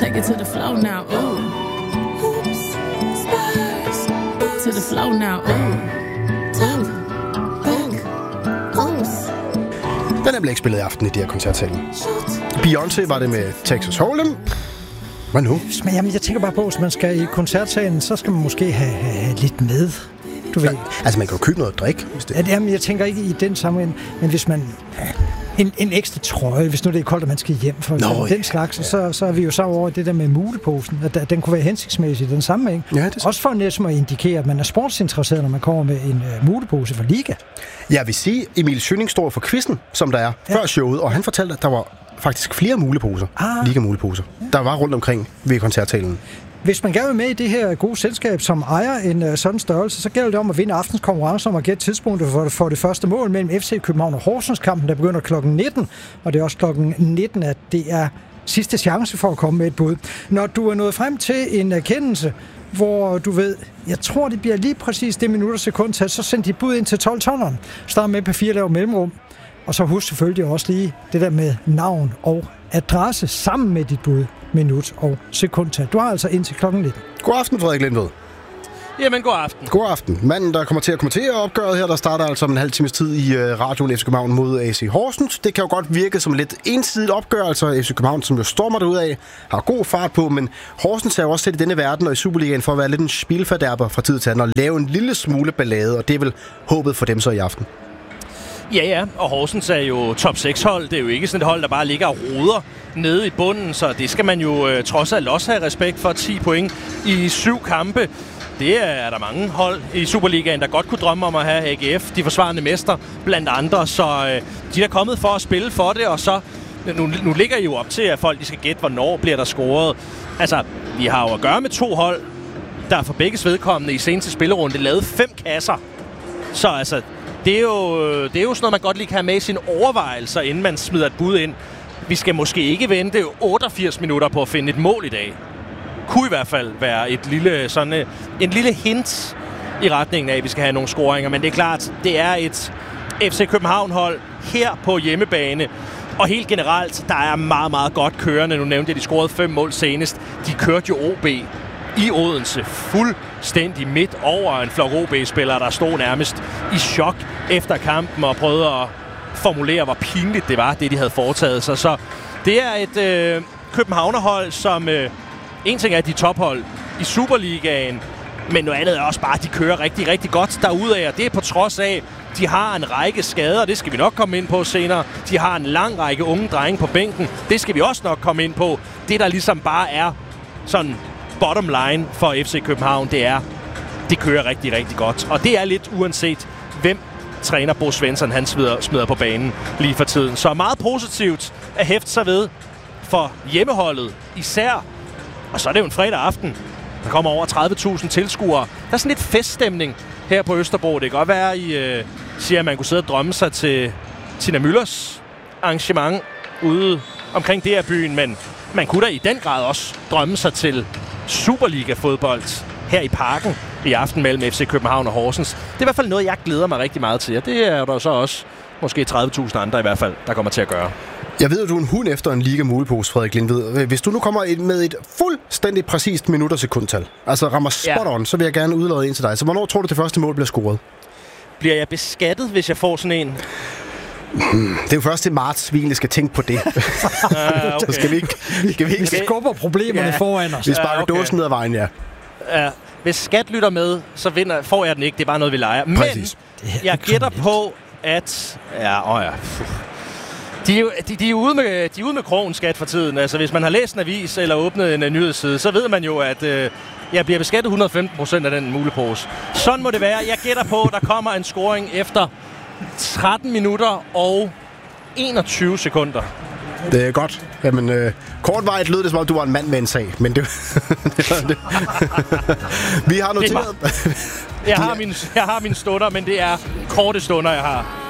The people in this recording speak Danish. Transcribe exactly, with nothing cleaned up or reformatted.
Take it to the flow now, ooh. Hoops, spurs, to the flow now, ooh. Top, back, pose. Den er blevet ikke spillet i aften i de her koncertsalen. Beyoncé var det med Texas Hold'em. Hvad nu? Men jamen, jeg tænker bare på, at hvis man skal i koncertsalen, så skal man måske have, have lidt med. Du ved. Ja, altså, man kan jo købe noget at drikke. Hvis det... Ja, jamen, jeg tænker ikke i den sammenhæng, men hvis man... En, en ekstra trøje, hvis nu det er koldt, og man skal hjem for Nå, den slags, ja. så, så er vi jo så over det der med muleposen, at, at den kunne være hensigtsmæssig den samme, ikke? Ja, det... Også for næsten at indikere, at man er sportsinteresseret, når man kommer med en uh, mulepose for Liga. Jeg vil sige, Emil Schønning står for quizzen, som der er, ja. før showet, og han fortalte, at der var faktisk flere muleposer, ah. Liga-muleposer, ja. der var rundt omkring ved koncertsalen. Hvis man gerne vil med i det her gode selskab, som ejer en uh, sådan størrelse, så gælder det om at vinde aftens konkurrence om at gætte tidspunktet for, for det første mål mellem F C København og Horsens-kampen, der begynder klokken nitten, og det er også klokken nitten, at det er sidste chance for at komme med et bud. Når du er nået frem til en erkendelse, hvor du ved, jeg tror, det bliver lige præcis det minut og sekund til, så send dit bud ind til tolv-tonneren. Start med papir, lav mellemrum, og så husk selvfølgelig også lige det der med navn og adresse sammen med dit bud. Minut og sekundtal. Du har altså indtil klokken nitten. God aften, Frederik Lindved. Jamen, god aften. God aften. Manden, der kommer til at kommentere opgøret her, der starter altså om en halv times tid i uh, radioen F C København mod A C Horsens. Det kan jo godt virke som lidt ensidigt opgør, altså F C København, som jo stormer derudad, har god fart på, men Horsens er jo også set i denne verden og i Superligaen for at være lidt en spilfordærber fra tid til anden og lave en lille smule ballade, og det er vel håbet for dem så i aften. Ja, ja, og Horsens er jo top seks hold. Det er jo ikke sådan et hold, der bare ligger og roder nede i bunden, så det skal man jo øh, trods alt også have respekt for. ti point i syv kampe. Det er der mange hold i Superligaen, der godt kunne drømme om at have A G F, de forsvarende mester, blandt andre. Så øh, de er kommet for at spille for det, og så nu, nu ligger I jo op til, at folk de skal gætte, hvornår bliver der scoret. Altså, vi har jo at gøre med to hold, der for begges vedkommende i seneste spillerunde lavede fem kasser. Så altså, det er, jo, det er jo sådan noget, man godt lige kan have med i sine overvejelser, inden man smider et bud ind. Vi skal måske ikke vente otteogfirs minutter på at finde et mål i dag. Kunne i hvert fald være et lille, sådan, en lille hint i retningen af, at vi skal have nogle scoringer. Men det er klart, det er et F C København-hold her på hjemmebane. Og helt generelt, der er meget, meget godt kørende. Nu nævnte jeg, de scorede fem mål senest. De kørte jo O B i Odense fuldstændig midt over en flok O B-spillere, der stod nærmest i chok efter kampen og prøvede at formulere, hvor pinligt det var, det de havde foretaget sig. Så det er et øh, Københavnerhold, som øh, en ting er de tophold i Superligaen, men noget andet er også bare, at de kører rigtig, rigtig godt derudad. Det er på trods af, de har en række skader, det skal vi nok komme ind på senere. De har en lang række unge drenge på bænken, det skal vi også nok komme ind på. Det, der ligesom bare er sådan bottom line for F C København, det er, det kører rigtig, rigtig godt. Og det er lidt uanset, hvem træner Bo Svensson, han smider, smider på banen lige for tiden. Så meget positivt at hæfte sig ved for hjemmeholdet især. Og så er det jo en fredag aften. Der kommer over tredive tusind tilskuere. Der er sådan lidt feststemning her på Østerbro. Det kan godt være, I øh, siger, at man kunne sidde og drømme sig til Tina Müllers arrangement ude omkring det her byen, men man kunne da i den grad også drømme sig til Superliga-fodbold her i Parken i aften mellem F C København og Horsens. Det er i hvert fald noget, jeg glæder mig rigtig meget til, og det er der så også måske tredive tusind andre i hvert fald, der kommer til at gøre. Jeg ved, at du er en hund efter en Liga-mulepose, Frederik Lindved. Hvis du nu kommer med et fuldstændig præcist minut og sekundtal, altså rammer spot on, ja. Så vil jeg gerne udlade en til dig. Så hvornår tror du, det første mål bliver scoret? Bliver jeg beskattet, hvis jeg får sådan en? Hmm, det er jo først til marts, vi egentlig skal tænke på det. uh, okay. Så skal vi ikke... Skal vi, vi skubber problemerne ja. foran os. Vi sparker uh, okay. dåsen ned ad vejen, ja. Uh, hvis skat lytter med, så vinder, får jeg den ikke. Det er bare noget, vi leger. Men Præcis. jeg gætter på, at... Ja, åh ja... De er, jo, de, de, er ude med, de er ude med krogen, skat, for tiden. Altså, hvis man har læst en avis eller åbnet en, en nyhedsside, så ved man jo, at øh, jeg bliver beskattet et hundrede og femten procent af den mulepose. Sådan må det være. Jeg gætter på, at der kommer en scoring efter tretten minutter og enogtyve sekunder. Det er godt. Jamen, øh, kortvejt lød det, som om du var en mand med en sag, men det, det, det. Vi har noteret... Jeg har, min, jeg har mine stunder, men det er korte stunder, jeg har.